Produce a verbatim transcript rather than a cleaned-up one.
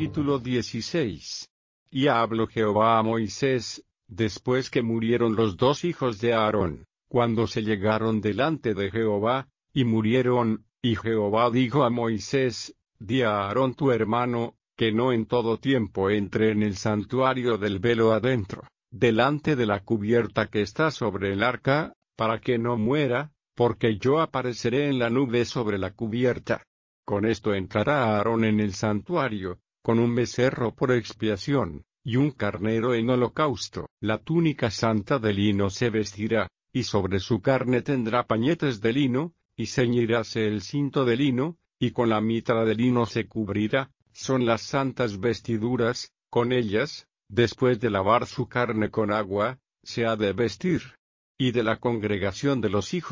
Capítulo dieciséis. Y habló Jehová a Moisés, después que murieron los dos hijos de Aarón, cuando se llegaron delante de Jehová, y murieron, y Jehová dijo a Moisés, di a Aarón tu hermano, que no en todo tiempo entre en el santuario del velo adentro, delante de la cubierta que está sobre el arca, para que no muera, porque yo apareceré en la nube sobre la cubierta. Con esto entrará Aarón en el santuario, con un becerro por expiación, y un carnero en holocausto. La túnica santa de lino se vestirá, y sobre su carne tendrá pañetes de lino, y ceñiráse el cinto de lino, y con la mitra de lino se cubrirá. Son las santas vestiduras, con ellas, después de lavar su carne con agua, se ha de vestir. Y de la congregación de los hijos